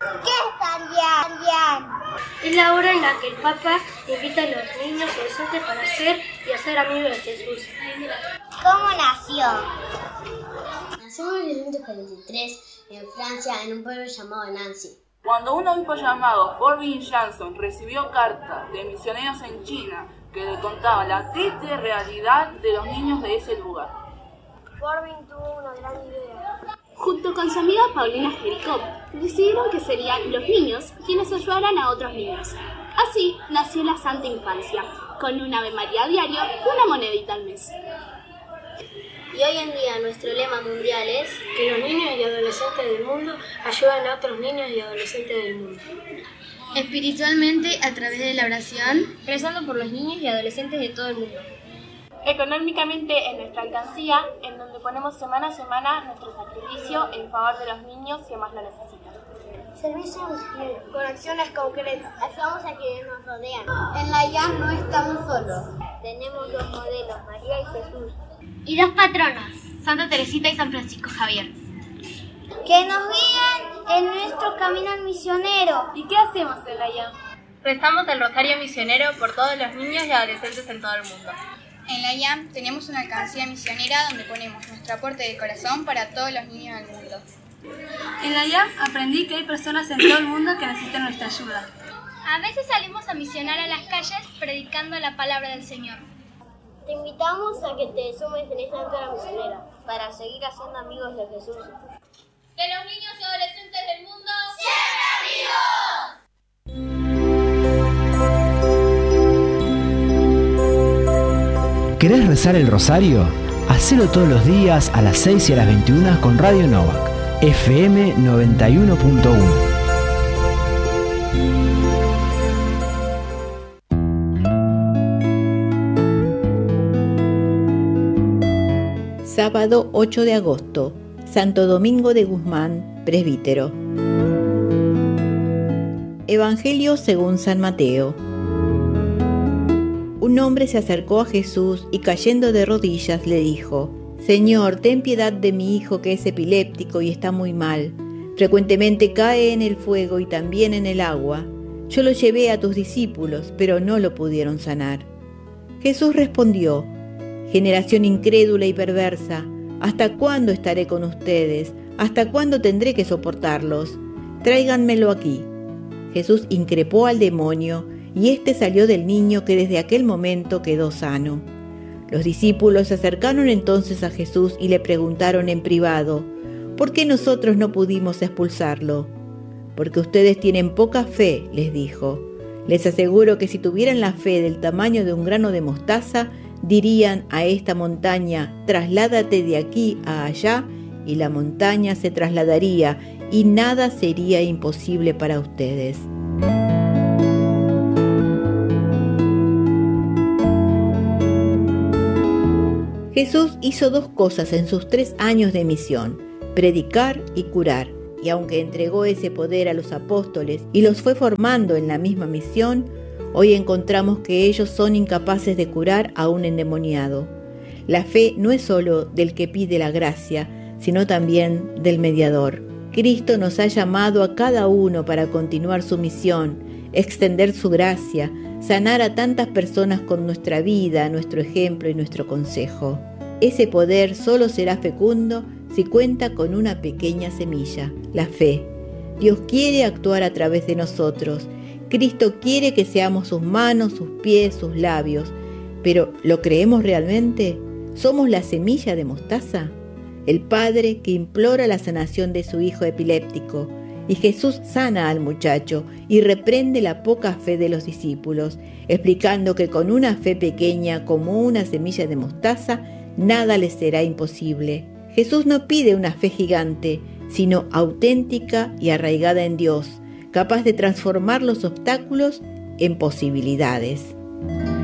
¿Qué es Es la hora en la que el Papa invita a los niños y adolescentes para ser y hacer amigos de Jesús. ¿Cómo nació? Nació en 1943 en Francia, en un pueblo llamado Nancy. Cuando un obispo llamado Forbin Jansson recibió cartas de misioneros en China que le contaban la triste realidad de los niños de ese lugar. Forbin tuvo una gran idea. Junto con su amiga Paulina Jericó, decidieron que serían los niños quienes ayudaran a otros niños. Así nació la Santa Infancia, con un Ave María diario y una monedita al mes. Y hoy en día nuestro lema mundial es que los niños y adolescentes del mundo ayuden a otros niños y adolescentes del mundo. Espiritualmente, a través de la oración, Rezando por los niños y adolescentes de todo el mundo. Económicamente en nuestra alcancía, en donde ponemos semana a semana nuestro sacrificio en favor de los niños que más lo necesitan. Servicio misionero, con acciones concretas. Ayudamos a quienes nos rodean. En la IAM no estamos solos. Tenemos dos modelos, María y Jesús. y dos patronos, Santa Teresita y San Francisco Javier. Que nos guían en nuestro camino misionero. ¿Y qué hacemos en la IAM? Rezamos el Rosario Misionero por todos los niños y adolescentes en todo el mundo. En la IAM tenemos una alcancía misionera donde ponemos nuestro aporte de corazón para todos los niños del mundo. En la IAM aprendí que hay personas en todo el mundo que necesitan nuestra ayuda. A veces salimos a misionar a las calles predicando la palabra del Señor. Te invitamos a que te sumes en esta aventura misionera para seguir haciendo amigos de Jesús. Que los niños y adolescentes del mundo ¡siempre amigos! ¿Querés rezar el rosario? Hacelo todos los días a las 6 y a las 21 con Radio Novak, FM 91.1. Sábado 8 de agosto, Santo Domingo de Guzmán, presbítero. Evangelio según San Mateo. Un hombre se acercó a Jesús y cayendo de rodillas le dijo: Señor, ten piedad de mi hijo que es epiléptico y está muy mal. Frecuentemente cae en el fuego y también en el agua. Yo lo llevé a tus discípulos, pero no lo pudieron sanar. Jesús respondió: Generación incrédula y perversa, ¿hasta cuándo estaré con ustedes? ¿Hasta cuándo tendré que soportarlos? Tráiganmelo aquí. Jesús increpó al demonio, y éste salió del niño, que desde aquel momento quedó sano. Los discípulos se acercaron entonces a Jesús y le preguntaron en privado: ¿por qué nosotros no pudimos expulsarlo? Porque ustedes tienen poca fe, les dijo. Les aseguro que si tuvieran la fe del tamaño de un grano de mostaza, dirían a esta montaña: trasládate de aquí a allá, y la montaña se trasladaría, y nada sería imposible para ustedes. Jesús hizo dos cosas en sus 3 años de misión: predicar y curar. Y aunque entregó ese poder a los apóstoles y los fue formando en la misma misión, hoy encontramos que ellos son incapaces de curar a un endemoniado. La fe no es solo del que pide la gracia, sino también del mediador. Cristo nos ha llamado a cada uno para continuar su misión, extender su gracia, sanar a tantas personas con nuestra vida, nuestro ejemplo y nuestro consejo. Ese poder solo será fecundo si cuenta con una pequeña semilla, la fe. Dios quiere actuar a través de nosotros. Cristo quiere que seamos sus manos, sus pies, sus labios. Pero, ¿lo creemos realmente? ¿Somos la semilla de mostaza? El padre que implora la sanación de su hijo epiléptico. Y Jesús sana al muchacho y reprende la poca fe de los discípulos, explicando que con una fe pequeña como una semilla de mostaza, nada les será imposible. Jesús no pide una fe gigante, sino auténtica y arraigada en Dios, capaz de transformar los obstáculos en posibilidades.